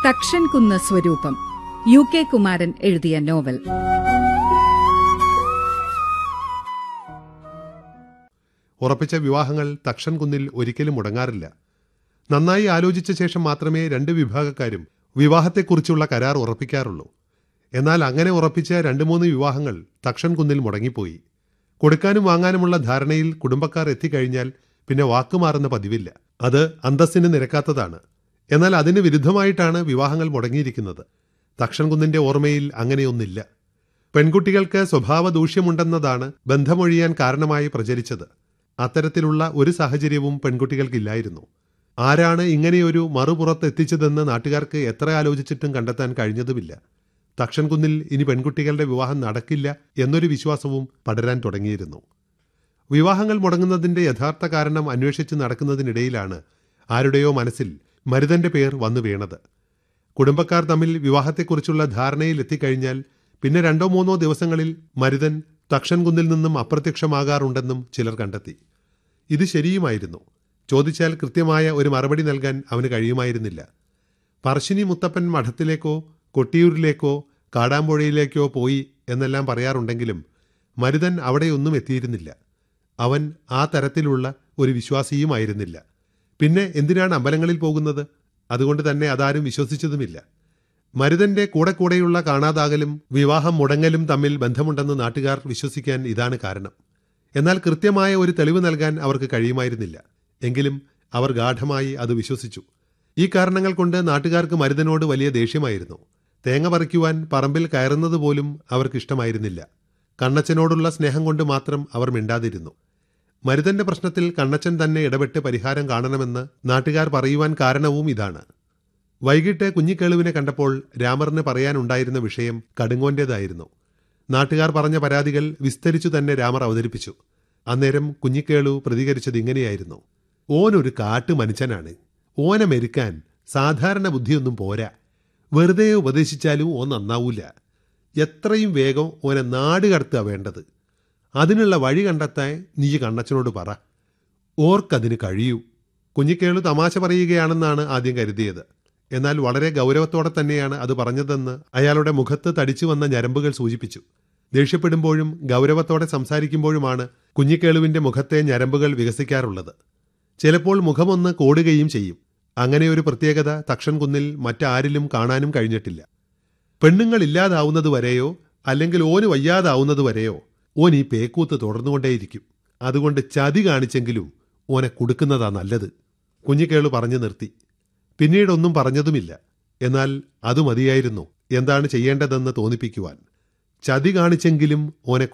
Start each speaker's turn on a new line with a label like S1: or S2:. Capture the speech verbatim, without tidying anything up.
S1: തക്ഷൻ കുന്ന് സ്വരൂപം, U K Kumaran എഴുതിയ നോവൽ.
S2: ഉറപ്പിച്ച വിവാഹങ്ങൾ തക്ഷൻ കുന്നിൽ ഒരിക്കലും മുടങ്ങാറില്ല. നന്നായി ആലോചിച്ച ശേഷം മാത്രമേ രണ്ട് വിഭാഗക്കാരും വിവാഹത്തെക്കുറിച്ചുള്ള കരാർ ഉറപ്പിക്കാറുള്ളൂ. എന്നാൽ അങ്ങനെ ഉറപ്പിച്ച രണ്ട് മൂന്ന് വിവാഹങ്ങൾ തക്ഷൻ കുന്നിൽ മുടങ്ങിപ്പോയി. കൊടുക്കാനും വാങ്ങാനുമുള്ള ധാരണയിൽ കുടുംബക്കാർ എത്തിക്കഴിഞ്ഞാൽ പിന്നെ വാക്കുമാറുന്ന പതിവില്ല. അത് അന്തസ്സിന് നിരക്കാത്തതാണ്. എന്നാൽ അതിന് വിരുദ്ധമായിട്ടാണ് വിവാഹങ്ങൾ മുടങ്ങിയിരിക്കുന്നത്. തക്ഷൻ കുന്നിന്റെ ഓർമ്മയിൽ അങ്ങനെയൊന്നില്ല. പെൺകുട്ടികൾക്ക് സ്വഭാവ ദൂഷ്യമുണ്ടെന്നതാണ് ബന്ധമൊഴിയാൻ കാരണമായി പ്രചരിച്ചത്. അത്തരത്തിലുള്ള ഒരു സാഹചര്യവും പെൺകുട്ടികൾക്കില്ലായിരുന്നു. ആരാണ് ഇങ്ങനെയൊരു മറുപുറത്ത് എത്തിച്ചതെന്ന് നാട്ടുകാർക്ക് എത്ര ആലോചിച്ചിട്ടും കണ്ടെത്താൻ കഴിഞ്ഞതുമില്ല. തക്ഷൻ കുന്നിൽ ഇനി പെൺകുട്ടികളുടെ വിവാഹം നടക്കില്ല എന്നൊരു വിശ്വാസവും പടരാൻ തുടങ്ങിയിരുന്നു. വിവാഹങ്ങൾ മുടങ്ങുന്നതിന്റെ യഥാർത്ഥ കാരണം അന്വേഷിച്ച് നടക്കുന്നതിനിടയിലാണ് ആരുടെയോ മനസ്സിൽ മരുതന്റെ പേർ വന്നു വീണത്. കുടുംബക്കാർ തമ്മിൽ വിവാഹത്തെക്കുറിച്ചുള്ള ധാരണയിൽ എത്തിക്കഴിഞ്ഞാൽ പിന്നെ രണ്ടോ മൂന്നോ ദിവസങ്ങളിൽ മരുതൻ തക്ഷൻ കുന്നിൽ നിന്നും അപ്രത്യക്ഷമാകാറുണ്ടെന്നും ചിലർ കണ്ടെത്തി. ഇത് ശരിയുമായിരുന്നു. ചോദിച്ചാൽ കൃത്യമായ ഒരു മറുപടി നൽകാൻ അവന് കഴിയുമായിരുന്നില്ല. പറശ്ശിനി മുത്തപ്പൻ മഠത്തിലേക്കോ കൊട്ടിയൂരിലേക്കോ കാടാമ്പുഴയിലേക്കോ പോയി എന്നെല്ലാം പറയാറുണ്ടെങ്കിലും മരുതൻ അവിടെയൊന്നും എത്തിയിരുന്നില്ല. അവൻ ആ തരത്തിലുള്ള ഒരു വിശ്വാസിയുമായിരുന്നില്ല. പിന്നെ എന്തിനാണ് അമ്പലങ്ങളിൽ പോകുന്നത്? അതുകൊണ്ട് തന്നെ അതാരും വിശ്വസിച്ചതുമില്ല. മരുതന്റെ കൂടെ കൂടെയുള്ള കാണാതാകലും വിവാഹം മുടങ്ങലും തമ്മിൽ ബന്ധമുണ്ടെന്ന് നാട്ടുകാർ വിശ്വസിക്കാൻ ഇതാണ് കാരണം. എന്നാൽ കൃത്യമായ ഒരു തെളിവ് നൽകാൻ അവർക്ക് കഴിയുമായിരുന്നില്ല. എങ്കിലും അവർ ഗാഢമായി അത് വിശ്വസിച്ചു. ഈ കാരണങ്ങൾ കൊണ്ട് നാട്ടുകാർക്ക് മരുതനോട് വലിയ ദേഷ്യമായിരുന്നു. തേങ്ങ പറിക്കുവാൻ പറമ്പിൽ കയറുന്നത് പോലും അവർക്കിഷ്ടമായിരുന്നില്ല. കണ്ണച്ചനോടുള്ള സ്നേഹം കൊണ്ട് മാത്രം അവർ മിണ്ടാതിരുന്നു. മരുതന്റെ പ്രശ്നത്തിൽ കണ്ണച്ചൻ തന്നെ ഇടപെട്ട് പരിഹാരം കാണണമെന്ന് നാട്ടുകാർ പറയുവാൻ കാരണവും ഇതാണ്. വൈകിട്ട് കുഞ്ഞിക്കേളുവിനെ കണ്ടപ്പോൾ രാമറിന് പറയാനുണ്ടായിരുന്ന വിഷയം കടുങ്ങോന്റേതായിരുന്നു. നാട്ടുകാർ പറഞ്ഞ പരാതികൾ വിസ്തരിച്ചു തന്നെ രാമർ അവതരിപ്പിച്ചു. അന്നേരം കുഞ്ഞിക്കേളു പ്രതികരിച്ചത് ഇങ്ങനെയായിരുന്നു: ഓനൊരു കാട്ടു മനുഷ്യനാണ്. ഓനെ മെരുക്കാൻ സാധാരണ ബുദ്ധിയൊന്നും പോരാ. വെറുതെ ഉപദേശിച്ചാലും ഓൻ നന്നാവൂല. എത്രയും വേഗം ഓനെ നാട് കടത്തുക വേണ്ടത്. അതിനുള്ള വഴി കണ്ടെത്താൻ നീ കണ്ണച്ചനോട് പറ. ഓർക്കതിന് കഴിയൂ. കുഞ്ഞിക്കേളു തമാശ പറയുകയാണെന്നാണ് ആദ്യം കരുതിയത്. എന്നാൽ വളരെ ഗൗരവത്തോടെ തന്നെയാണ് അത് പറഞ്ഞതെന്ന് അയാളുടെ മുഖത്ത് തടിച്ചു വന്ന ഞരമ്പുകൾ സൂചിപ്പിച്ചു. ദേഷ്യപ്പെടുമ്പോഴും ഗൗരവത്തോടെ സംസാരിക്കുമ്പോഴുമാണ് കുഞ്ഞിക്കേളുവിന്റെ മുഖത്തെ ഞരമ്പുകൾ വികസിക്കാറുള്ളത്. ചിലപ്പോൾ മുഖമൊന്ന് കോടുകയും ചെയ്യും. അങ്ങനെയൊരു പ്രത്യേകത തക്ഷൻ കുന്നിൽ മറ്റാരിലും കാണാനും കഴിഞ്ഞിട്ടില്ല. പെണ്ണുങ്ങൾ ഇല്ലാതാവുന്നതുവരെയോ അല്ലെങ്കിൽ ഓന് വയ്യാതാവുന്നതുവരെയോ ഓൻ ഈ പേക്കൂത്ത് തുടർന്നുകൊണ്ടേയിരിക്കും. അതുകൊണ്ട് ചതി കാണിച്ചെങ്കിലും ഓനെ കൊടുക്കുന്നതാ നല്ലത്. കുഞ്ഞിക്കേളു പറഞ്ഞു നിർത്തി. പിന്നീടൊന്നും പറഞ്ഞതുമില്ല. എന്നാൽ അത് മതിയായിരുന്നു എന്താണ് ചെയ്യേണ്ടതെന്ന് തോന്നിപ്പിക്കുവാൻ. ചതി കാണിച്ചെങ്കിലും ഓനെ